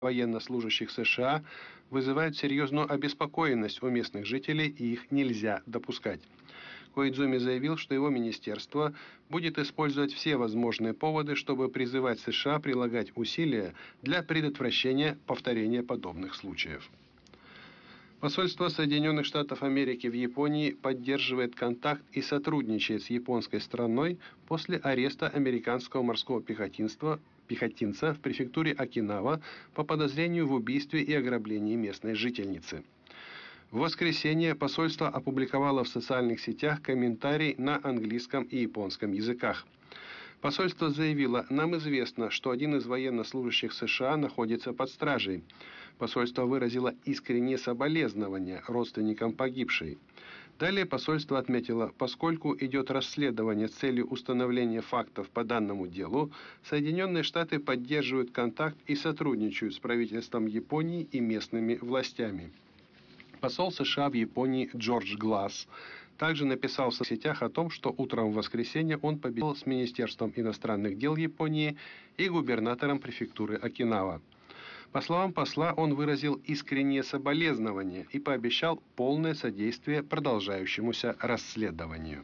военнослужащих США вызывают серьезную обеспокоенность у местных жителей, и их нельзя допускать. Коидзуми заявил, что его министерство будет использовать все возможные поводы, чтобы призывать США прилагать усилия для предотвращения повторения подобных случаев. Посольство Соединенных Штатов Америки в Японии поддерживает контакт и сотрудничает с японской стороной после ареста американского морского пехотинца в префектуре Окинава по подозрению в убийстве и ограблении местной жительницы. В воскресенье посольство опубликовало в социальных сетях комментарий на английском и японском языках. Посольство заявило: «Нам известно, что один из военнослужащих США находится под стражей». Посольство выразило искренние соболезнования родственникам погибшей. Далее посольство отметило: поскольку идет расследование с целью установления фактов по данному делу, Соединенные Штаты поддерживают контакт и сотрудничают с правительством Японии и местными властями. Посол США в Японии Джордж Гласс также написал в соцсетях о том, что утром в воскресенье он побеседовал с Министерством иностранных дел Японии и губернатором префектуры Окинава. По словам посла, он выразил искреннее соболезнование и пообещал полное содействие продолжающемуся расследованию.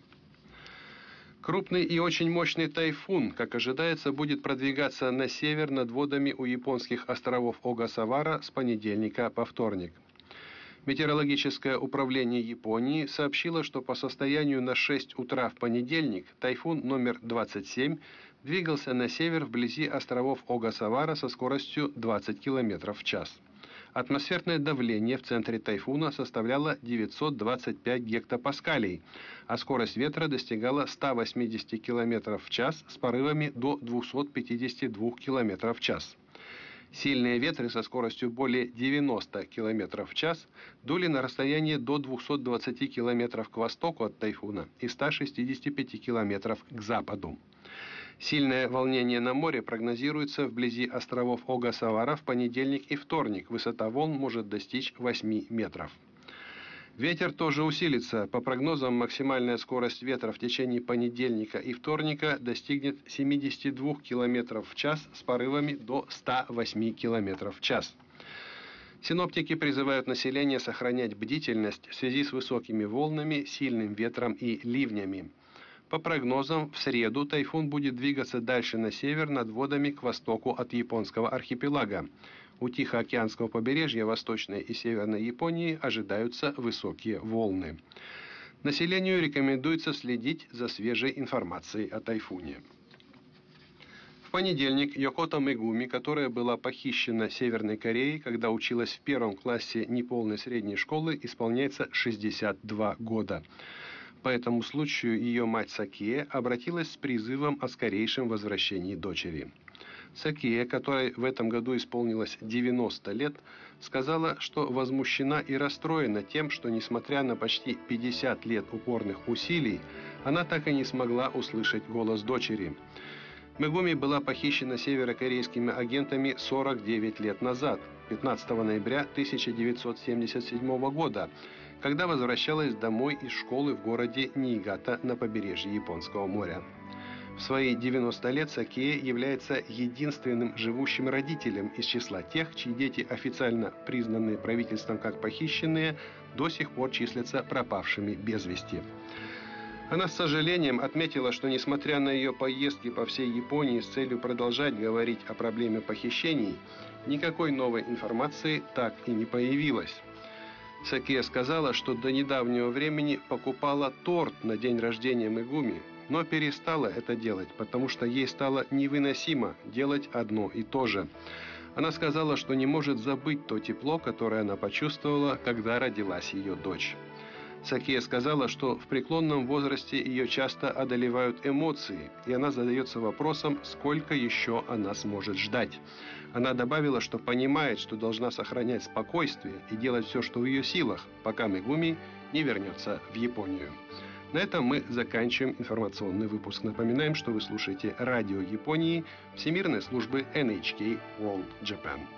Крупный и очень мощный тайфун, как ожидается, будет продвигаться на север над водами у японских островов Огасавара с понедельника по вторник. Метеорологическое управление Японии сообщило, что по состоянию на 6 утра в понедельник тайфун номер 27 двигался на север вблизи островов Огасавара со скоростью 20 км в час. Атмосферное давление в центре тайфуна составляло 925 гектопаскалей, а скорость ветра достигала 180 км в час с порывами до 252 км в час. Сильные ветры со скоростью более 90 км в час дули на расстояние до 220 км к востоку от тайфуна и 165 км к западу. Сильное волнение на море прогнозируется вблизи островов Огасавара в понедельник и вторник. Высота волн может достичь 8 метров. Ветер тоже усилится. По прогнозам, максимальная скорость ветра в течение понедельника и вторника достигнет 72 км в час с порывами до 108 км в час. Синоптики призывают население сохранять бдительность в связи с высокими волнами, сильным ветром и ливнями. По прогнозам, в среду тайфун будет двигаться дальше на север над водами к востоку от японского архипелага. У Тихоокеанского побережья Восточной и Северной Японии ожидаются высокие волны. Населению рекомендуется следить за свежей информацией о тайфуне. В понедельник Йокото Мегуми, которая была похищена Северной Кореей, когда училась в 1 классе неполной средней школы, исполняется 62 года. По этому случаю ее мать Сакие обратилась с призывом о скорейшем возвращении дочери. Сакие, которой в этом году исполнилось 90 лет, сказала, что возмущена и расстроена тем, что, несмотря на почти 50 лет упорных усилий, она так и не смогла услышать голос дочери. Мегуми была похищена северокорейскими агентами 49 лет назад, 15 ноября 1977 года, когда возвращалась домой из школы в городе Ниигата на побережье Японского моря. В свои 90 лет Сакие является единственным живущим родителем из числа тех, чьи дети, официально признанные правительством как похищенные, до сих пор числятся пропавшими без вести. Она с сожалением отметила, что несмотря на ее поездки по всей Японии с целью продолжать говорить о проблеме похищений, никакой новой информации так и не появилось. Сакие сказала, что до недавнего времени покупала торт на день рождения Мегуми, но перестала это делать, потому что ей стало невыносимо делать одно и то же. Она сказала, что не может забыть то тепло, которое она почувствовала, когда родилась ее дочь. Сакие сказала, что в преклонном возрасте ее часто одолевают эмоции, и она задается вопросом, сколько еще она сможет ждать. Она добавила, что понимает, что должна сохранять спокойствие и делать все, что в ее силах, пока Мегуми не вернется в Японию. На этом мы заканчиваем информационный выпуск. Напоминаем, что вы слушаете радио Японии Всемирной службы NHK World Japan.